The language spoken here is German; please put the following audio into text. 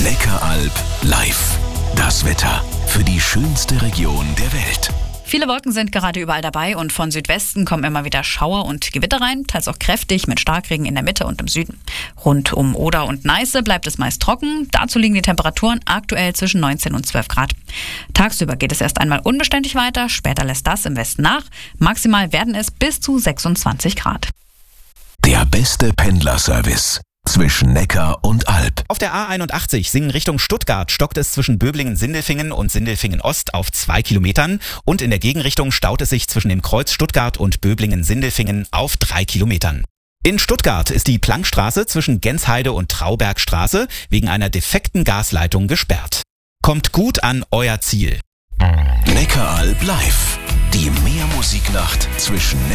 Neckaralb live. Das Wetter für die schönste Region der Welt. Viele Wolken sind gerade überall dabei und von Südwesten kommen immer wieder Schauer und Gewitter rein, teils auch kräftig mit Starkregen in der Mitte und im Süden. Rund um Oder und Neiße bleibt es meist trocken. Dazu liegen die Temperaturen aktuell zwischen 19 und 12 Grad. Tagsüber geht es erst einmal unbeständig weiter, später lässt das im Westen nach. Maximal werden es bis zu 26 Grad. Der beste Pendlerservice zwischen Neckar und Alb. Auf der A81 Singen Richtung Stuttgart stockt es zwischen Böblingen-Sindelfingen und Sindelfingen-Ost auf 2 Kilometern und in der Gegenrichtung staut es sich zwischen dem Kreuz Stuttgart und Böblingen-Sindelfingen auf 3 Kilometern. In Stuttgart ist die Plankstraße zwischen Gensheide und Traubergstraße wegen einer defekten Gasleitung gesperrt. Kommt gut an euer Ziel. Neckaralb live. Die Meermusiknacht zwischen